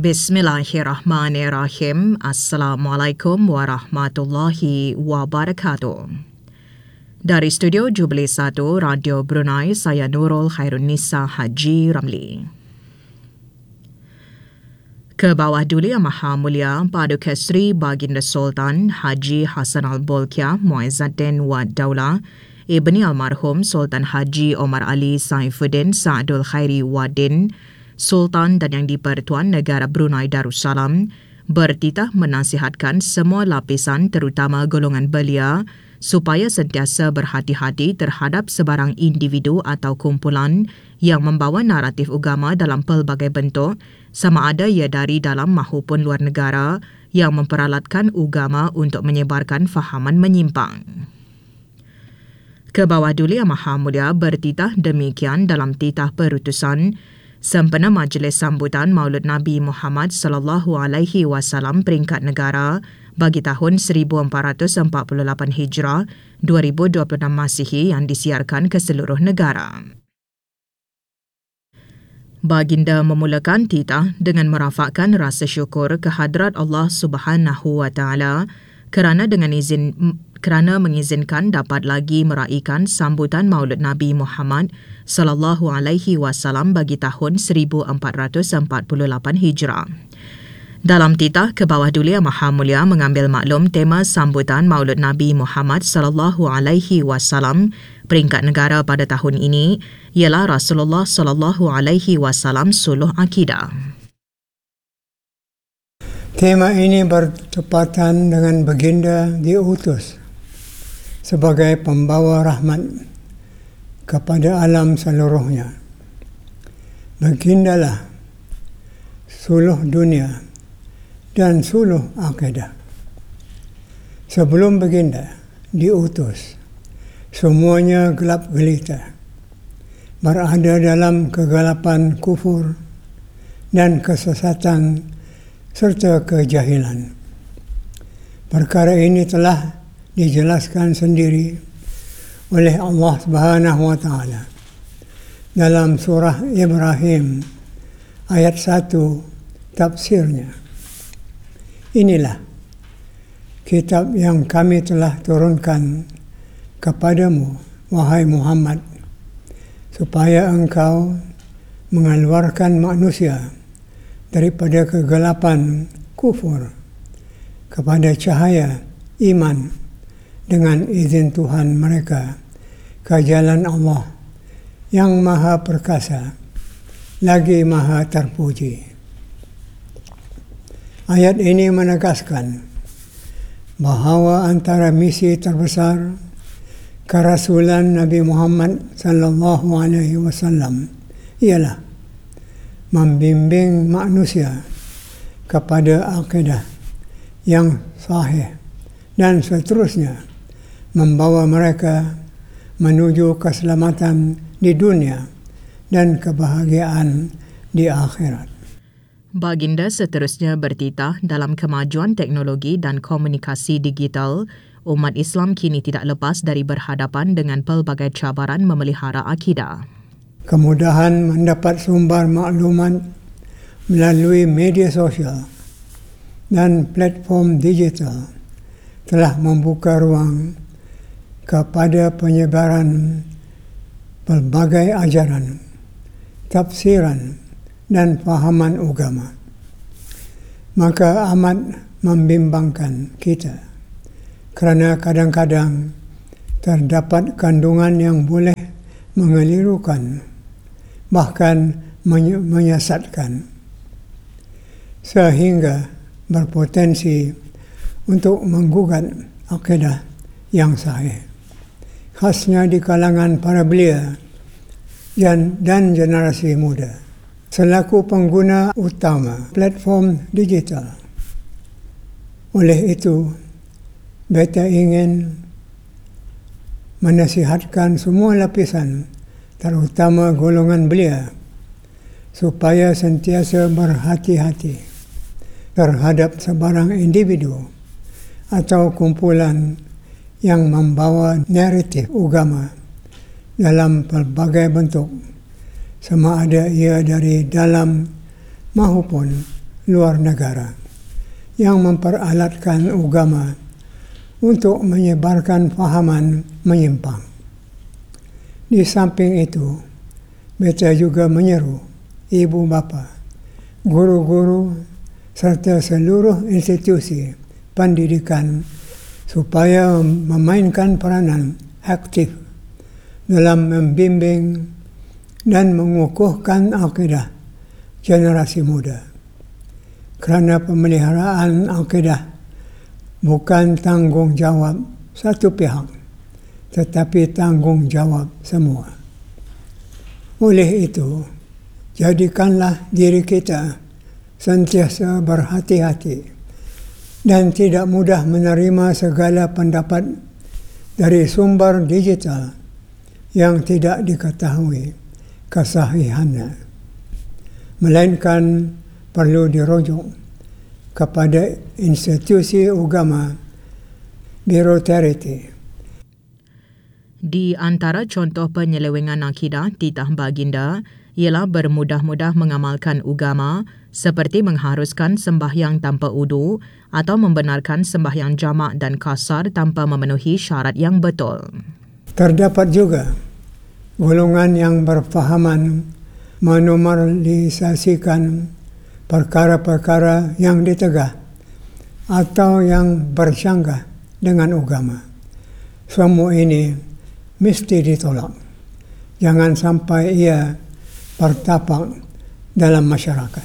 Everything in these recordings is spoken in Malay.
Bismillahirrahmanirrahim. Assalamualaikum warahmatullahi wabarakatuh. Dari studio Jubilee 1 Radio Brunei, saya Nurul Khairunisa Haji Ramli. Ke bawah Duli Yang Maha Mulia Paduka Seri Baginda Sultan Haji Hassan Al-Bolkiah Muizzaddin Wad Daulah Ibni Almarhum Sultan Haji Omar Ali Saifuddin Sa'adul Khairi Waddin Sultan dan Yang di-Pertuan Negara Brunei Darussalam bertitah menasihatkan semua lapisan terutama golongan belia supaya sentiasa berhati-hati terhadap sebarang individu atau kumpulan yang membawa naratif agama dalam pelbagai bentuk sama ada ia dari dalam maupun luar negara yang memperalatkan agama untuk menyebarkan fahaman menyimpang. Ke bawah Duli Yang Maha Mulia bertitah demikian dalam titah perutusan sempena Majlis Sambutan Maulud Nabi Muhammad sallallahu alaihi wasallam peringkat negara bagi tahun 1448 Hijrah 2026 Masihi yang disiarkan ke seluruh negara. Baginda memulakan titah dengan merafakkan rasa syukur kehadrat Allah Subhanahu wa taala kerana mengizinkan dapat lagi meraihkan sambutan Maulud Nabi Muhammad sallallahu alaihi wasallam bagi tahun 1448 Hijrah. Dalam titah ke bawah Duli Yang Maha Mulia mengambil maklum tema sambutan Maulud Nabi Muhammad sallallahu alaihi wasallam peringkat negara pada tahun ini ialah Rasulullah sallallahu alaihi wasallam suluh akidah. Tema ini bertepatan dengan baginda diutus sebagai pembawa rahmat kepada alam seluruhnya. Bagindalah suluh dunia dan suluh akidah. Sebelum baginda diutus, semuanya gelap gelita, berada dalam kegelapan kufur dan kesesatan serta kejahilan. Perkara ini telah dijelaskan sendiri oleh Allah Subhanahu wa taala dalam surah Ibrahim ayat 1 tafsirnya. Inilah kitab yang kami telah turunkan kepadamu wahai Muhammad supaya engkau mengeluarkan manusia daripada kegelapan kufur kepada cahaya iman dengan izin Tuhan mereka ke jalan Allah yang maha perkasa lagi maha terpuji. Ayat ini menegaskan bahawa antara misi terbesar kerasulan Nabi Muhammad sallallahu alaihi wasallam ialah membimbing manusia kepada akidah yang sahih dan seterusnya membawa mereka menuju keselamatan di dunia dan kebahagiaan di akhirat. Baginda seterusnya bertitah dalam kemajuan teknologi dan komunikasi digital, umat Islam kini tidak lepas dari berhadapan dengan pelbagai cabaran memelihara akidah. Kemudahan mendapat sumber maklumat melalui media sosial dan platform digital telah membuka ruang kepada penyebaran pelbagai ajaran, tafsiran dan fahaman agama. Maka amat membimbangkan kita kerana kadang-kadang terdapat kandungan yang boleh mengelirukan, bahkan menyesatkan, sehingga berpotensi untuk menggugat akidah yang sahih, khasnya di kalangan para belia dan generasi muda. Selaku pengguna utama platform digital, oleh itu, beta ingin menasihatkan semua lapisan, terutama golongan belia, supaya sentiasa berhati-hati terhadap sebarang individu atau kumpulan yang membawa naratif agama dalam pelbagai bentuk, sama ada ia dari dalam maupun luar negara yang memperalatkan agama untuk menyebarkan fahaman menyimpang. Di samping itu, beta juga menyeru ibu bapa, guru-guru serta seluruh institusi pendidikan supaya memainkan peranan aktif dalam membimbing dan mengukuhkan akidah generasi muda. Kerana pemeliharaan akidah bukan tanggungjawab satu pihak, tetapi tanggungjawab semua. Oleh itu, jadikanlah diri kita sentiasa berhati-hati dan tidak mudah menerima segala pendapat dari sumber digital yang tidak diketahui kesahihannya, melainkan perlu dirujuk kepada institusi agama berautoriti. Di antara contoh penyelewengan akidah titah baginda ialah bermudah-mudah mengamalkan agama seperti mengharuskan sembahyang tanpa udu atau membenarkan sembahyang jamak dan kasar tanpa memenuhi syarat yang betul. Terdapat juga golongan yang berfahaman menormalisasikan perkara-perkara yang ditegah atau yang bercanggah dengan agama. Semua ini mesti ditolak. Jangan sampai ia bertapak dalam masyarakat.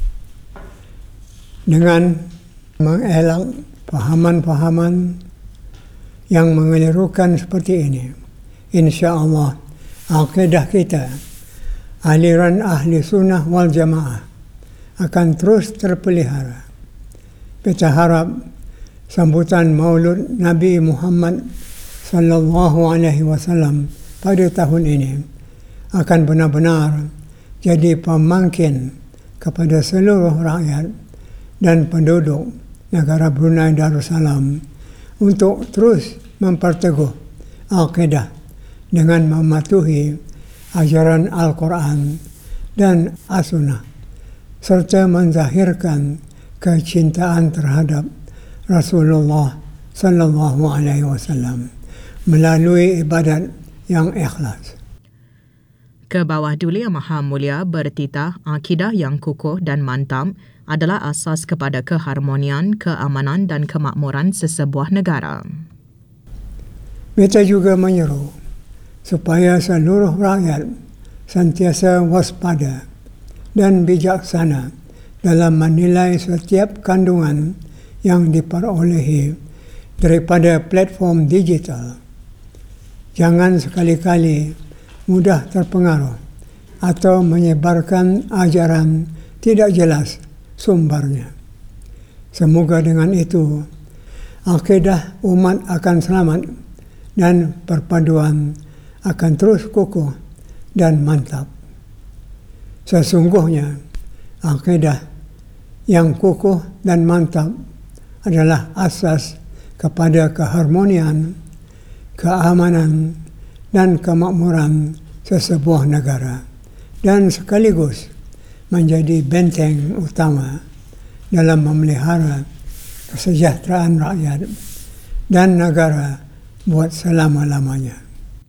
Dengan mengelak fahaman-fahaman yang mengelirukan seperti ini, insya-Allah akidah kita, aliran ahli sunnah wal jamaah, akan terus terpelihara. Kita harap sambutan Maulud Nabi Muhammad sallallahu alaihi wasallam pada tahun ini akan benar-benar jadi pemangkin kepada seluruh rakyat dan penduduk negara Brunei Darussalam untuk terus memperteguh akidah dengan mematuhi ajaran Al-Quran dan As-Sunnah, serta menzahirkan kecintaan terhadap Rasulullah sallallahu alaihi wasallam melalui ibadat yang ikhlas. Ke bawah Duli Yang Maha Mulia bertitah akidah yang kukuh dan mantap adalah asas kepada keharmonian, keamanan dan kemakmuran sesebuah negara. Beta juga menyeru supaya seluruh rakyat sentiasa waspada dan bijaksana dalam menilai setiap kandungan yang diperolehi daripada platform digital. Jangan sekali-kali mudah terpengaruh atau menyebarkan ajaran tidak jelas sumbernya. Semoga dengan itu akidah umat akan selamat dan perpaduan akan terus kukuh dan mantap. Sesungguhnya akidah yang kukuh dan mantap adalah asas kepada keharmonian, keamanan dan kemakmuran sesebuah negara, dan sekaligus menjadi benteng utama dalam memelihara kesejahteraan rakyat dan negara buat selama-lamanya.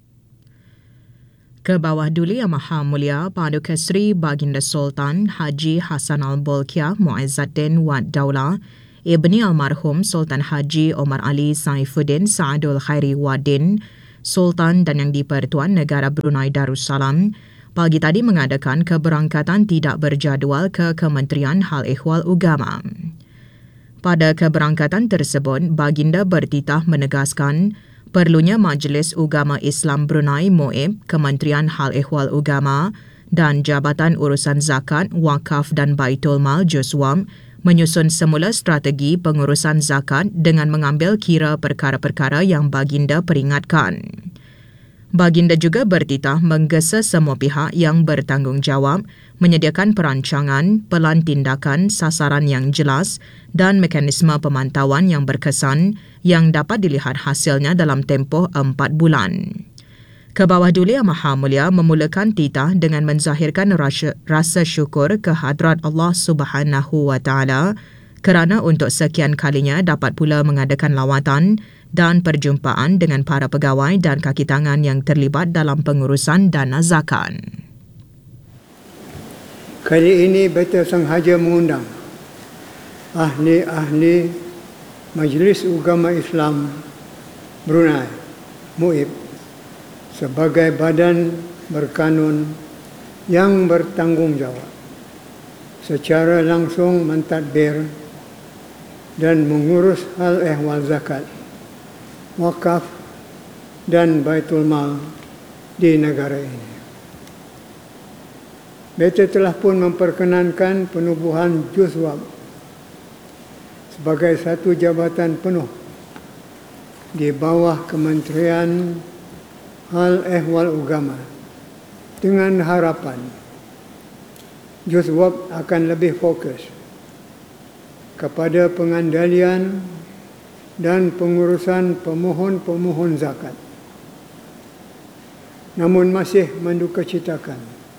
Ke bawah Duli Yang Maha Mulia Paduka Sri Baginda Sultan Haji Hassanal Bolkiah Muizzaddin Wad Daula, Ibni Almarhum Sultan Haji Omar Ali Saifuddin Saadul Khairi Waddin, Sultan dan Yang di-Pertuan Negara Brunei Darussalam, pagi tadi mengadakan keberangkatan tidak berjadual ke Kementerian Hal Ehwal Agama. Pada keberangkatan tersebut, Baginda bertitah menegaskan perlunya Majlis Ugama Islam Brunei MUIB, Kementerian Hal Ehwal Agama dan Jabatan Urusan Zakat, Wakaf dan Baitul Mal Juswam menyusun semula strategi pengurusan zakat dengan mengambil kira perkara-perkara yang Baginda peringatkan. Baginda juga bertitah menggesa semua pihak yang bertanggungjawab menyediakan perancangan, pelan tindakan, sasaran yang jelas dan mekanisme pemantauan yang berkesan yang dapat dilihat hasilnya dalam tempoh 4 bulan. Kebawah Duli Yang Maha Mulia memulakan titah dengan menzahirkan rasa syukur kehadrat Allah Subhanahu Wa Taala kerana untuk sekian kalinya dapat pula mengadakan lawatan dan perjumpaan dengan para pegawai dan kaki tangan yang terlibat dalam pengurusan dana zakat. Kali ini Beta sengaja mengundang ahli-ahli Majlis Ugama Islam Brunei, MUIB, sebagai badan berkanun yang bertanggungjawab secara langsung mentadbir dan mengurus hal ehwal zakat, wakaf dan baitul mal di negara ini. Beta telah pun memperkenankan penubuhan Juzwab sebagai satu jabatan penuh di bawah Kementerian Hal Ehwal Ugama dengan harapan Juzwab akan lebih fokus kepada pengandalian dan pengurusan pemohon-pemohon zakat. Namun masih mendukacitakan,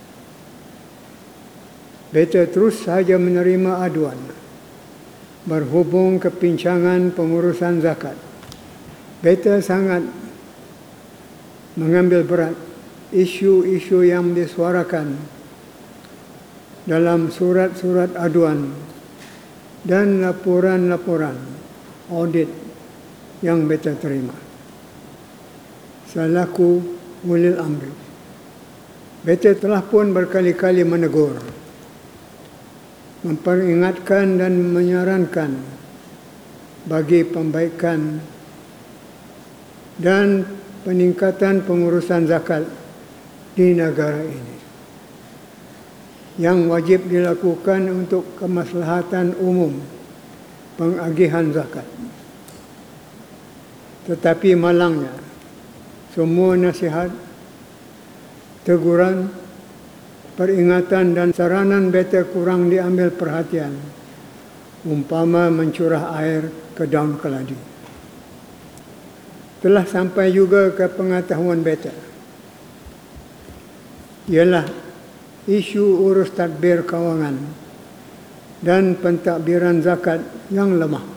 Beta terus sahaja menerima aduan berhubung kepincangan pengurusan zakat. Beta sangat mengambil berat isu-isu yang disuarakan dalam surat-surat aduan dan laporan-laporan audit yang Beta terima. Selaku ulil amri, Beta telah pun berkali-kali menegur, memperingatkan dan menyarankan bagi pembaikan dan peningkatan pengurusan zakat di negara ini yang wajib dilakukan untuk kemaslahatan umum pengagihan zakat. Tetapi malangnya, semua nasihat, teguran, peringatan dan saranan Beta kurang diambil perhatian, umpama mencurah air ke daun keladi. Telah sampai juga ke pengetahuan Beta, ialah isu urus tadbir kewangan dan pentadbiran zakat yang lemah.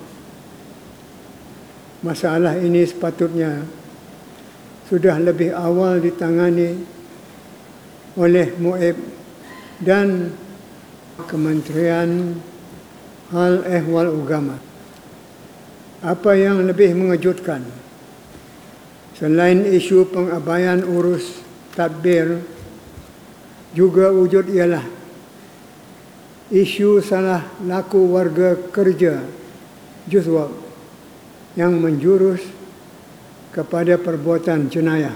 Masalah ini sepatutnya sudah lebih awal ditangani oleh MUIB dan Kementerian Hal Ehwal Ugama. Apa yang lebih mengejutkan, selain isu pengabaian urus tadbir, juga wujud ialah isu salah laku warga kerja Juzwab yang menjurus kepada perbuatan jenayah,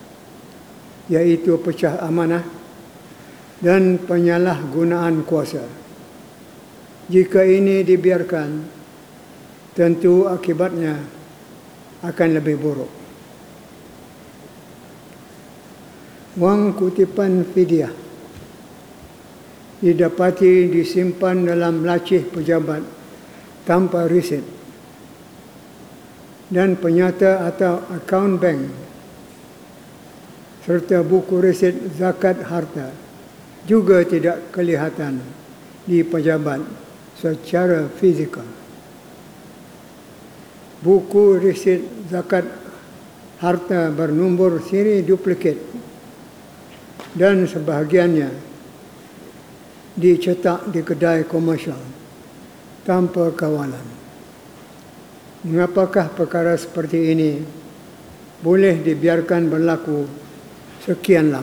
iaitu pecah amanah dan penyalahgunaan kuasa. Jika ini dibiarkan, tentu akibatnya akan lebih buruk. Wang kutipan fidyah didapati disimpan dalam lacih pejabat tanpa risit, dan penyata atau akaun bank serta buku risit zakat harta juga tidak kelihatan di pejabat secara fizikal. Buku risit zakat harta bernombor siri duplikat dan sebahagiannya dicetak di kedai komersial tanpa kawalan. Mengapakah perkara seperti ini boleh dibiarkan berlaku sekian lama?